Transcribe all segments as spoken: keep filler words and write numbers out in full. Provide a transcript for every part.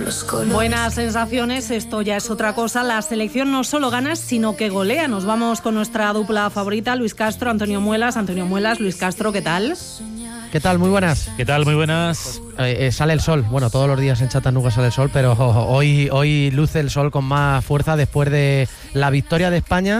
Buenas sensaciones, esto ya es otra cosa. La selección no solo gana, sino que golea. Nos vamos con nuestra dupla favorita, Luis Castro, Antonio Muelas. Antonio Muelas, Luis Castro, ¿qué tal? ¿Qué tal? Muy buenas. ¿Qué tal? Muy buenas. Eh, eh, sale el sol. Bueno, todos los días en Chattanooga sale el sol, pero oh, oh, hoy, hoy luce el sol con más fuerza después de la victoria de España,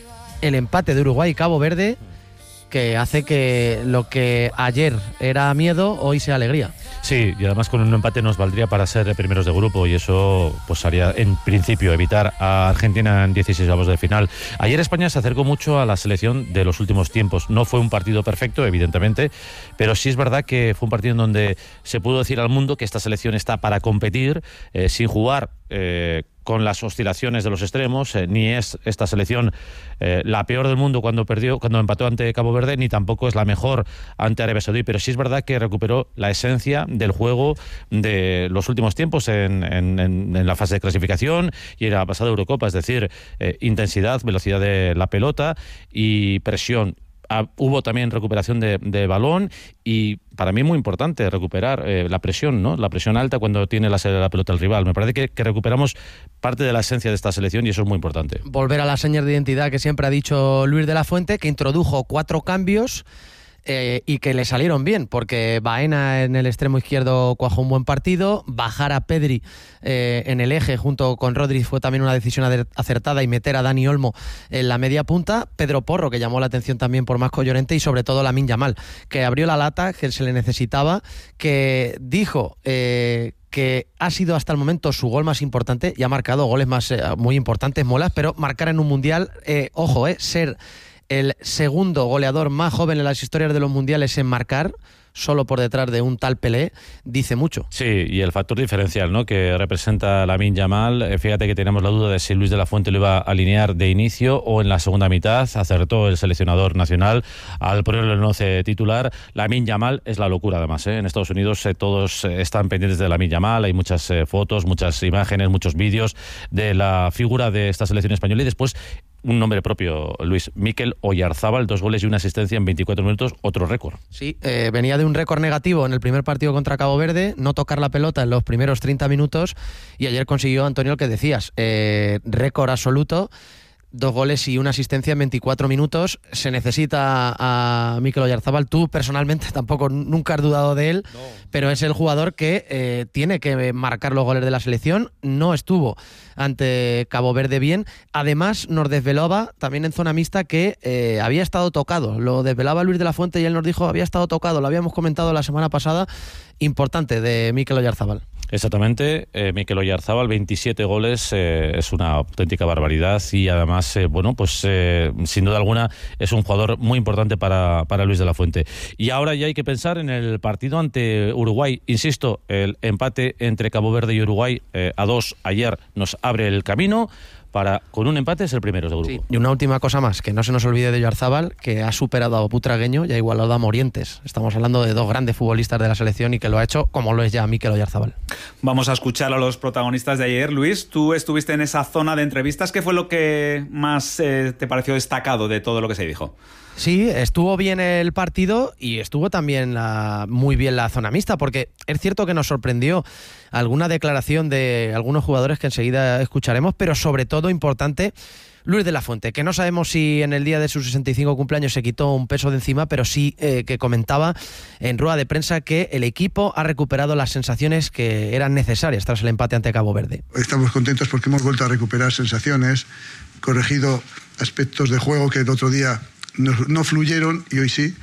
el empate de Uruguay y Cabo Verde, que hace que lo que ayer era miedo, hoy sea alegría. Sí, y además con un empate nos valdría para ser primeros de grupo y eso pues haría en principio evitar a Argentina en dieciseisavos de final. Ayer España se acercó mucho a la selección de los últimos tiempos. No fue un partido perfecto, evidentemente, pero sí es verdad que fue un partido en donde se pudo decir al mundo que esta selección está para competir eh, sin jugar eh, con las oscilaciones de los extremos, eh, ni es esta selección eh, la peor del mundo cuando perdió, cuando empató ante Cabo Verde, ni tampoco es la mejor ante Arabia Saudí, pero sí es verdad que recuperó la esencia del juego de los últimos tiempos en, en, en la fase de clasificación y en la pasada Eurocopa, es decir, eh, intensidad, velocidad de la pelota y presión. Ah, hubo también recuperación de, de balón y para mí muy importante recuperar eh, la presión, ¿no? La presión alta cuando tiene la, la pelota el rival. Me parece que, que recuperamos parte de la esencia de esta selección y eso es muy importante. Volver a las señas de identidad que siempre ha dicho Luis de la Fuente, que introdujo cuatro cambios Eh, y que le salieron bien, porque Baena en el extremo izquierdo cuajó un buen partido, bajar a Pedri eh, en el eje junto con Rodri fue también una decisión acertada y meter a Dani Olmo en la media punta, Pedro Porro, que llamó la atención también por Marco Llorente, y sobre todo Lamine Yamal, que abrió la lata, que se le necesitaba, que dijo eh, que ha sido hasta el momento su gol más importante y ha marcado goles más eh, muy importantes, Molas, pero marcar en un mundial, eh, ojo, eh, ser el segundo goleador más joven en las historias de los mundiales en marcar, solo por detrás de un tal Pelé, dice mucho. Sí, y el factor diferencial, ¿no?, que representa Lamine Yamal. Eh, fíjate que teníamos la duda de si Luis de la Fuente lo iba a alinear de inicio o en la segunda mitad. Acertó el seleccionador nacional al ponerlo en el once titular. Lamine Yamal es la locura, además, ¿eh? En Estados Unidos eh, todos eh, están pendientes de Lamine Yamal. Hay muchas eh, fotos, muchas imágenes, muchos vídeos de la figura de esta selección española y después un nombre propio, Luis, Mikel Oyarzábal, dos goles y una asistencia en veinticuatro minutos, otro récord. Sí, eh, venía de un récord negativo en el primer partido contra Cabo Verde, no tocar la pelota en los primeros treinta minutos, y ayer consiguió, Antonio, el que decías, eh, récord absoluto, dos goles y una asistencia en veinticuatro minutos. Se necesita a Mikel Oyarzábal. Tú personalmente tampoco nunca has dudado de él, no. Pero es el jugador que eh, tiene que marcar los goles de la selección. No estuvo ante Cabo Verde bien. Además nos desvelaba también en zona mixta que eh, había estado tocado. Lo desvelaba Luis de la Fuente y él nos dijo había estado tocado. Lo habíamos comentado la semana pasada. Importante de Mikel Oyarzábal. Exactamente, eh, Mikel Oyarzábal, veintisiete goles, eh, es una auténtica barbaridad y además, eh, bueno, pues eh, sin duda alguna es un jugador muy importante para, para Luis de la Fuente. Y ahora ya hay que pensar en el partido ante Uruguay. Insisto, el empate entre Cabo Verde y Uruguay eh, a dos ayer nos abre el camino para, con un empate, ser primeros de grupo. Sí. Y una última cosa más, que no se nos olvide de Oyarzábal, que ha superado a Butragueño y ha igualado a Morientes. Estamos hablando de dos grandes futbolistas de la selección y que lo ha hecho como lo es ya Mikel Oyarzábal. Vamos a escuchar a los protagonistas de ayer. Luis, tú estuviste en esa zona de entrevistas. ¿Qué fue lo que más eh, te pareció destacado de todo lo que se dijo? Sí, estuvo bien el partido y estuvo también la, muy bien la zona mixta, porque es cierto que nos sorprendió alguna declaración de algunos jugadores que enseguida escucharemos, pero sobre todo importante Luis de la Fuente, que no sabemos si en el día de sus sesenta y cinco cumpleaños se quitó un peso de encima, pero sí eh, que comentaba en rueda de prensa que el equipo ha recuperado las sensaciones que eran necesarias tras el empate ante Cabo Verde. Estamos contentos porque hemos vuelto a recuperar sensaciones, corregido aspectos de juego que el otro día no, no fluyeron y hoy sí,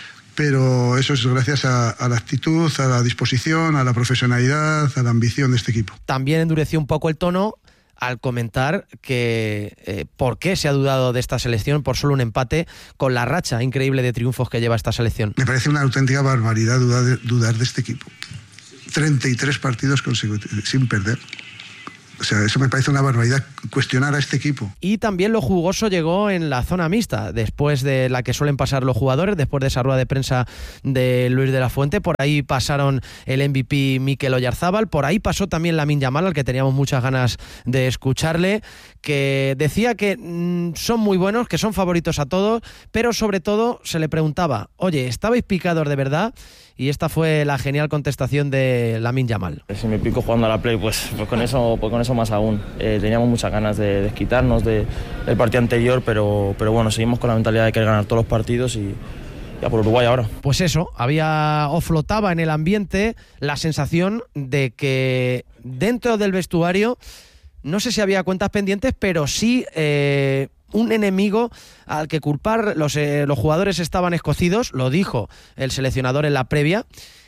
pero eso es gracias a, a la actitud, a la disposición, a la profesionalidad, a la ambición de este equipo. También endureció un poco el tono al comentar que eh, por qué se ha dudado de esta selección por solo un empate con la racha increíble de triunfos que lleva esta selección. Me parece una auténtica barbaridad dudar de, dudar de este equipo. treinta y tres partidos consecutivos sin perder. O sea, eso me parece una barbaridad, cuestionar a este equipo. Y también lo jugoso llegó en la zona mixta, después de la que suelen pasar los jugadores, después de esa rueda de prensa de Luis de la Fuente. Por ahí pasaron el M V P Mikel Oyarzábal, por ahí pasó también Lamine Yamal, al que teníamos muchas ganas de escucharle, que decía que mmm, son muy buenos, que son favoritos a todos, pero sobre todo se le preguntaba, oye, ¿estabais picados de verdad? Y esta fue la genial contestación de Lamine Yamal. Si me pico jugando a la Play, pues, pues, con, eso, pues con eso más aún. Eh, teníamos muchas ganas de desquitarnos de, del partido anterior, pero, pero bueno, seguimos con la mentalidad de querer ganar todos los partidos y ya por Uruguay ahora. Pues eso, había o flotaba en el ambiente la sensación de que dentro del vestuario, no sé si había cuentas pendientes, pero sí... Eh, un enemigo al que culpar. Los, eh, los jugadores estaban escocidos, lo dijo el seleccionador en la previa,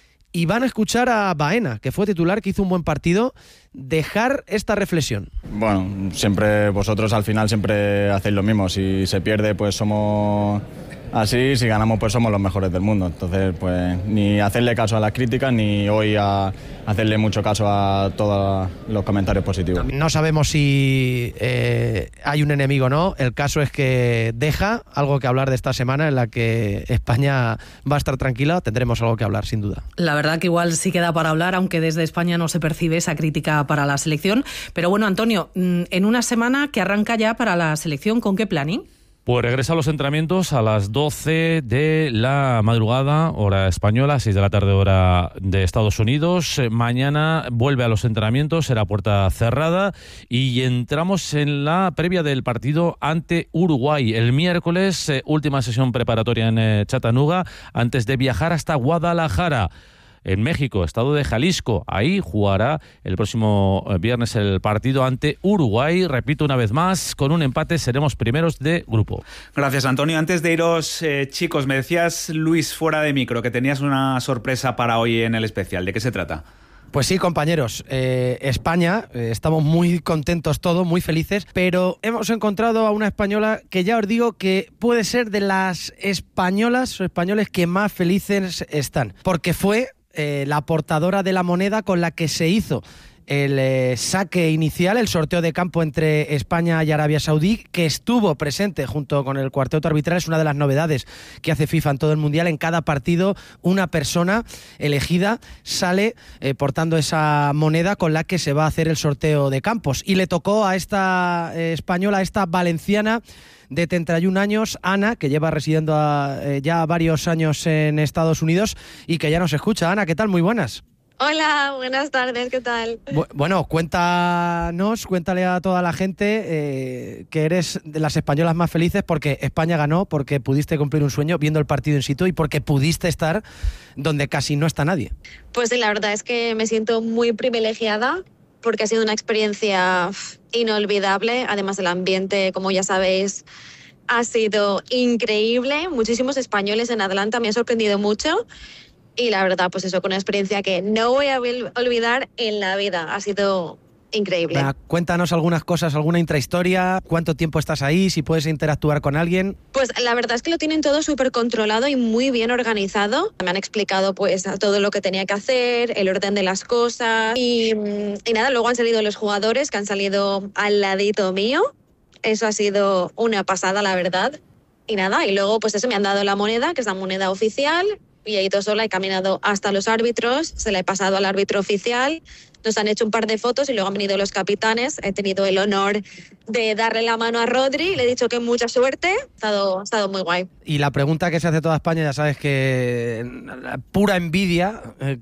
y van a escuchar a Baena, que fue titular, que hizo un buen partido, dejar esta reflexión. Bueno, siempre vosotros al final siempre hacéis lo mismo, si se pierde pues somos así, si ganamos pues somos los mejores del mundo, entonces pues ni hacerle caso a las críticas ni hoy a hacerle mucho caso a todos los comentarios positivos. No sabemos si eh, hay un enemigo o no, el caso es que deja algo que hablar de esta semana en la que España va a estar tranquila, tendremos algo que hablar sin duda. La verdad que igual sí queda para hablar, aunque desde España no se percibe esa crítica para la selección, pero bueno, Antonio, en una semana que arranca ya para la selección, ¿con qué planning? Pues regresa a los entrenamientos a las doce de la madrugada, hora española, seis de la tarde, hora de Estados Unidos. Mañana vuelve a los entrenamientos, será puerta cerrada, y entramos en la previa del partido ante Uruguay. El miércoles, eh, última sesión preparatoria en eh, Chattanooga, antes de viajar hasta Guadalajara, en México, estado de Jalisco. Ahí jugará el próximo viernes el partido ante Uruguay. Repito una vez más, con un empate seremos primeros de grupo. Gracias, Antonio. Antes de iros, eh, chicos, me decías, Luis, fuera de micro, que tenías una sorpresa para hoy en el especial. ¿De qué se trata? Pues sí, compañeros, eh, España, eh, estamos muy contentos todos, muy felices, pero hemos encontrado a una española que ya os digo que puede ser de las españolas o españoles que más felices están, porque fue eh, la portadora de la moneda con la que se hizo el eh, saque inicial, el sorteo de campo entre España y Arabia Saudí, que estuvo presente junto con el cuarteto arbitral. Es una de las novedades que hace FIFA en todo el Mundial. En cada partido una persona elegida sale eh, portando esa moneda con la que se va a hacer el sorteo de campos, y le tocó a esta eh, española, a esta valenciana de treinta y un años, Ana, que lleva residiendo a, eh, ya varios años en Estados Unidos y que ya nos escucha. Ana, ¿qué tal? Muy buenas. Hola, buenas tardes, ¿qué tal? Bueno, cuéntanos, cuéntale a toda la gente eh, que eres de las españolas más felices porque España ganó, porque pudiste cumplir un sueño viendo el partido in situ y porque pudiste estar donde casi no está nadie. Pues sí, la verdad es que me siento muy privilegiada porque ha sido una experiencia inolvidable. Además, el ambiente, como ya sabéis, ha sido increíble. Muchísimos españoles en Atlanta, me ha sorprendido mucho. Y la verdad, pues eso, con una experiencia que no voy a olvidar en la vida. Ha sido increíble. Bueno, cuéntanos algunas cosas, alguna intrahistoria, cuánto tiempo estás ahí, si puedes interactuar con alguien. Pues la verdad es que lo tienen todo súper controlado y muy bien organizado. Me han explicado pues todo lo que tenía que hacer, el orden de las cosas y, y nada, luego han salido los jugadores que han salido al ladito mío. Eso ha sido una pasada, la verdad. Y nada, y luego pues eso, me han dado la moneda, que es la moneda oficial. Y he ido sola, he caminado hasta los árbitros, se la he pasado al árbitro oficial, nos han hecho un par de fotos y luego han venido los capitanes. He tenido el honor de darle la mano a Rodri, le he dicho que mucha suerte, ha estado, ha estado muy guay. Y la pregunta que se hace toda España, ya sabes que la pura envidia,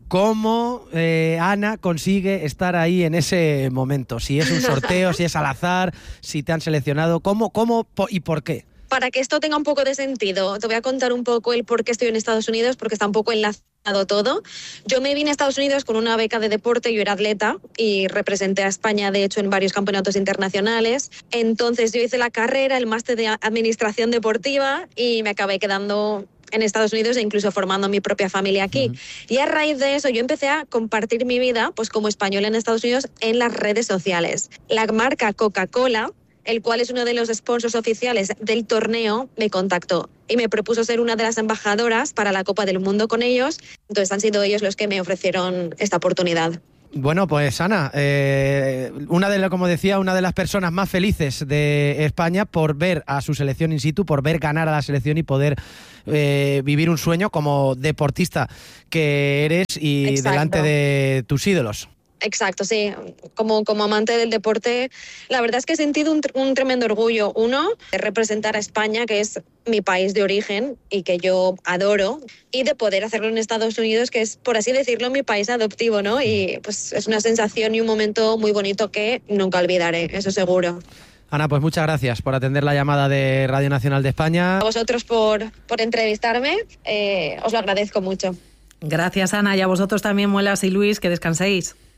¿cómo eh, Ana consigue estar ahí en ese momento? Si es un sorteo, si es al azar, si te han seleccionado, ¿cómo, cómo y por qué? Para que esto tenga un poco de sentido, te voy a contar un poco el por qué estoy en Estados Unidos, porque está un poco enlazado todo. Yo me vine a Estados Unidos con una beca de deporte, yo era atleta y representé a España, de hecho, en varios campeonatos internacionales. Entonces yo hice la carrera, el máster de Administración Deportiva y me acabé quedando en Estados Unidos e incluso formando mi propia familia aquí. Uh-huh. Y a raíz de eso yo empecé a compartir mi vida pues como española en Estados Unidos en las redes sociales. La marca Coca-Cola, el cual es uno de los sponsors oficiales del torneo, me contactó y me propuso ser una de las embajadoras para la Copa del Mundo con ellos. Entonces han sido ellos los que me ofrecieron esta oportunidad. Bueno, pues Ana, eh, una de la, como decía, una de las personas más felices de España por ver a su selección in situ, por ver ganar a la selección y poder eh, vivir un sueño como deportista que eres y Exacto. delante de tus ídolos. Exacto, sí. Como, como amante del deporte, la verdad es que he sentido un, un tremendo orgullo. Uno, de representar a España, que es mi país de origen y que yo adoro, y de poder hacerlo en Estados Unidos, que es, por así decirlo, mi país adoptivo, ¿no? Y pues es una sensación y un momento muy bonito que nunca olvidaré, eso seguro. Ana, pues muchas gracias por atender la llamada de Radio Nacional de España. A vosotros por, por entrevistarme, eh, os lo agradezco mucho. Gracias, Ana, y a vosotros también, Muelas y Luis, que descanséis.